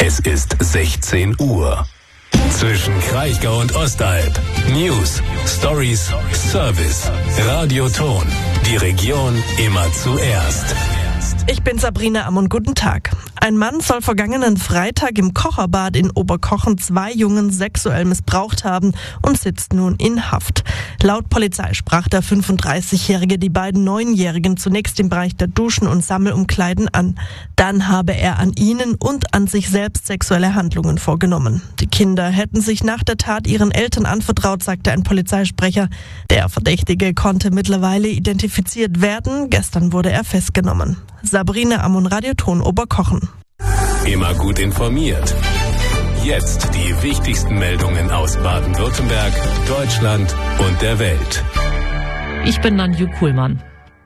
Es ist 16 Uhr. Zwischen Kraichgau und Ostalb. News, Stories, Service, Radioton. Die Region immer zuerst. Ich bin Sabrina Ammon, guten Tag. Ein Mann soll vergangenen Freitag im Kocherbad in Oberkochen 2 Jungen sexuell missbraucht haben und sitzt nun in Haft. Laut Polizei sprach der 35-Jährige die beiden 9-Jährigen zunächst im Bereich der Duschen und Sammelumkleiden an. Dann habe er an ihnen und an sich selbst sexuelle Handlungen vorgenommen. Die Kinder hätten sich nach der Tat ihren Eltern anvertraut, sagte ein Polizeisprecher. Der Verdächtige konnte mittlerweile identifiziert werden. Gestern wurde er festgenommen. Sabrina Ammon, Radioton Oberkochen. Immer gut informiert. Jetzt die wichtigsten Meldungen aus Baden-Württemberg, Deutschland und der Welt. Ich bin Nanju Kuhlmann.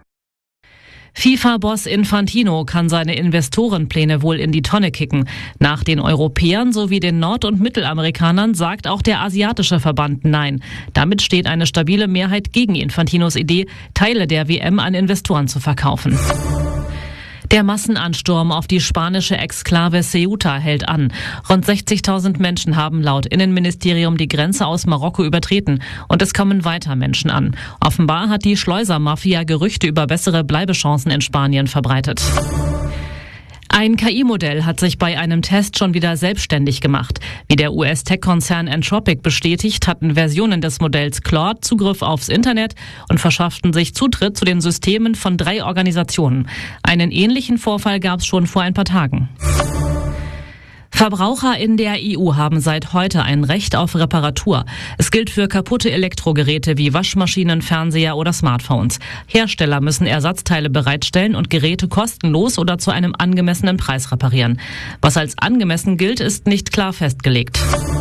FIFA-Boss Infantino kann seine Investorenpläne wohl in die Tonne kicken. Nach den Europäern sowie den Nord- und Mittelamerikanern sagt auch der asiatische Verband Nein. Damit steht eine stabile Mehrheit gegen Infantinos Idee, Teile der WM an Investoren zu verkaufen. Der Massenansturm auf die spanische Exklave Ceuta hält an. Rund 60.000 Menschen haben laut Innenministerium die Grenze aus Marokko übertreten und es kommen weiter Menschen an. Offenbar hat die Schleusermafia Gerüchte über bessere Bleibechancen in Spanien verbreitet. Ein KI-Modell hat sich bei einem Test schon wieder selbstständig gemacht. Wie der US-Tech-Konzern Anthropic bestätigt, hatten Versionen des Modells Claude Zugriff aufs Internet und verschafften sich Zutritt zu den Systemen von 3 Organisationen. Einen ähnlichen Vorfall gab es schon vor ein paar Tagen. Verbraucher in der EU haben seit heute ein Recht auf Reparatur. Es gilt für kaputte Elektrogeräte wie Waschmaschinen, Fernseher oder Smartphones. Hersteller müssen Ersatzteile bereitstellen und Geräte kostenlos oder zu einem angemessenen Preis reparieren. Was als angemessen gilt, ist nicht klar festgelegt.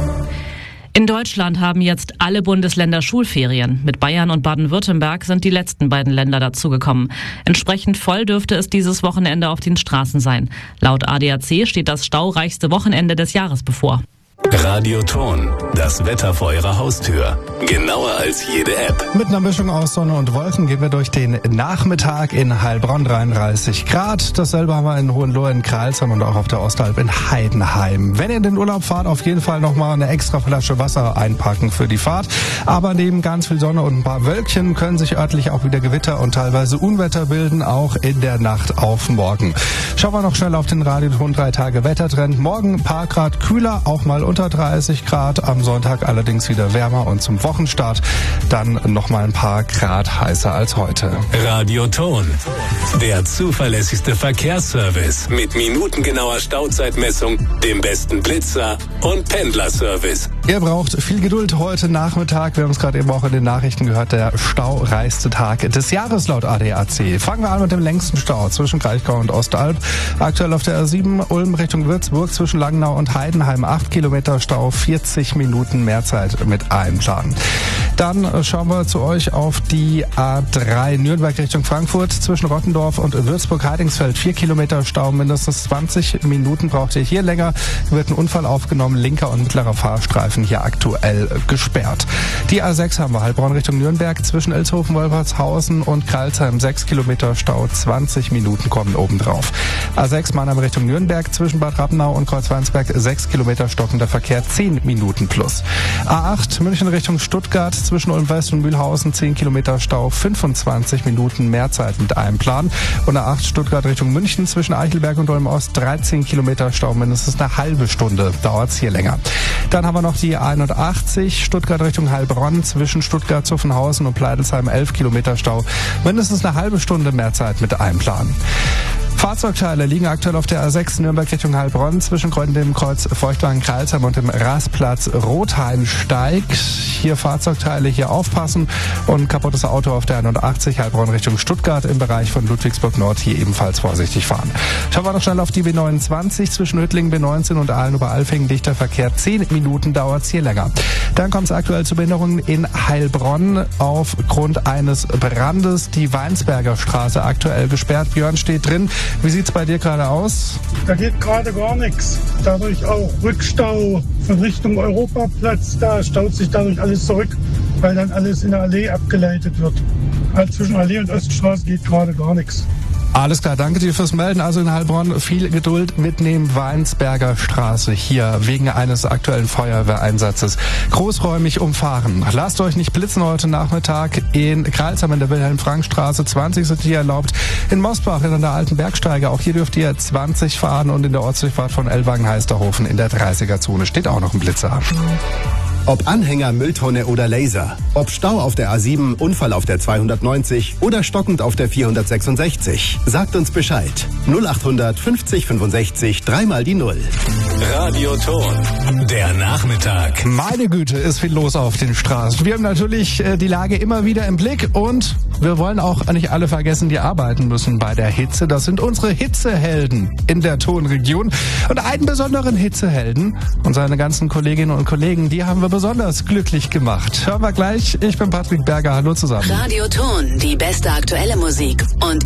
In Deutschland haben jetzt alle Bundesländer Schulferien. Mit Bayern und Baden-Württemberg sind die letzten beiden Länder dazugekommen. Entsprechend voll dürfte es dieses Wochenende auf den Straßen sein. Laut ADAC steht das staureichste Wochenende des Jahres bevor. Radioton, das Wetter vor Ihrer Haustür. Genauer als jede App. Mit einer Mischung aus Sonne und Wolken gehen wir durch den Nachmittag in Heilbronn, 33 Grad. Dasselbe haben wir in Hohenlohe, in Kralsheim und auch auf der Ostalb in Heidenheim. Wenn ihr in den Urlaub fahrt, auf jeden Fall nochmal eine extra Flasche Wasser einpacken für die Fahrt. Aber neben ganz viel Sonne und ein paar Wölkchen können sich örtlich auch wieder Gewitter und teilweise Unwetter bilden, auch in der Nacht auf morgen. Schauen wir noch schnell auf den Radioton 3 Tage Wettertrend. Morgen ein paar Grad kühler, auch mal unter 30 Grad, am Sonntag allerdings wieder wärmer und zum Wochenstart dann nochmal ein paar Grad heißer als heute. Radioton, der zuverlässigste Verkehrsservice mit minutengenauer Stauzeitmessung, dem besten Blitzer und Pendlerservice. Ihr braucht viel Geduld heute Nachmittag. Wir haben es gerade eben auch in den Nachrichten gehört, der staureichste Tag des Jahres laut ADAC. Fangen wir an mit dem längsten Stau zwischen Kraichgau und Ostalb. Aktuell auf der A7 Ulm Richtung Würzburg zwischen Langnau und Heidenheim 8 Kilometer Stau, 40 Minuten Mehrzeit mit einplanen. Dann schauen wir zu euch auf die A3 Nürnberg Richtung Frankfurt zwischen Rottendorf und Würzburg-Heidingsfeld. 4 Kilometer Stau, mindestens 20 Minuten braucht ihr hier länger. Wird ein Unfall aufgenommen, linker und mittlerer Fahrstreifen hier aktuell gesperrt. Die A6 haben wir Heilbronn Richtung Nürnberg zwischen Elshofen, Wolfertshausen und Kralsheim. 6 Kilometer Stau, 20 Minuten kommen obendrauf. A6 Mannheim Richtung Nürnberg zwischen Bad Rappenau und Kreuzweinsberg. 6 Kilometer stockender Verkehr, 10 Minuten plus. A8 München Richtung Stuttgart zwischen Ulm West und Mühlhausen 10 Kilometer Stau, 25 Minuten Mehrzeit mit einem Plan. Und A8 Stuttgart Richtung München zwischen Eichelberg und Ulm Ost 13 Kilometer Stau, mindestens eine halbe Stunde dauert's hier länger. Dann haben wir noch die 81 Stuttgart Richtung Heilbronn zwischen Stuttgart, Zuffenhausen und Pleidelsheim 11 Kilometer Stau, mindestens eine halbe Stunde Mehrzeit mit einem Plan. Fahrzeugteile liegen aktuell auf der A6 Nürnberg Richtung Heilbronn zwischen dem Kreuz Feuchtwagen-Kralsheim und dem Rastplatz Rotheimsteig. Hier Fahrzeugteile, hier aufpassen und kaputtes Auto auf der 81 Heilbronn Richtung Stuttgart im Bereich von Ludwigsburg Nord hier ebenfalls vorsichtig fahren. Schauen wir noch schnell auf die B29 zwischen Hüttlingen B19 und Aalen-Oberalfingen. Dichter Verkehr, 10 Minuten dauert es hier länger. Dann kommt es aktuell zu Behinderungen in Heilbronn aufgrund eines Brandes. Die Weinsberger Straße aktuell gesperrt. Björn steht drin. Wie sieht's bei dir gerade aus? Da geht gerade gar nichts. Dadurch auch Rückstau von Richtung Europaplatz. Da staut sich dadurch alles zurück, weil dann alles in der Allee abgeleitet wird. Also zwischen Allee und Oststraße geht gerade gar nichts. Alles klar, danke dir fürs Melden. Also in Heilbronn viel Geduld mitnehmen. Weinsberger Straße hier wegen eines aktuellen Feuerwehreinsatzes großräumig umfahren. Lasst euch nicht blitzen heute Nachmittag. In Crailsheim in der Wilhelm-Frank-Straße 20 sind hier erlaubt. In Mosbach in der Alten Bergsteige, auch hier dürft ihr 20 fahren und in der Ortsdurchfahrt von Ellwangen-Heisterhofen in der 30er-Zone steht auch noch ein Blitzer. Ob Anhänger, Mülltonne oder Laser, ob Stau auf der A7, Unfall auf der 290 oder stockend auf der 466. Sagt uns Bescheid. 0800 50 65 3 die 0. Radioton, der Nachmittag. Meine Güte, ist viel los auf den Straßen. Wir haben natürlich die Lage immer wieder im Blick und wir wollen auch nicht alle vergessen, die arbeiten müssen bei der Hitze. Das sind unsere Hitzehelden in der Tonregion. Und einen besonderen Hitzehelden und seine ganzen Kolleginnen und Kollegen, die haben wir besonders glücklich gemacht. Hören wir gleich. Ich bin Patrick Berger. Hallo zusammen. Radioton, die beste aktuelle Musik und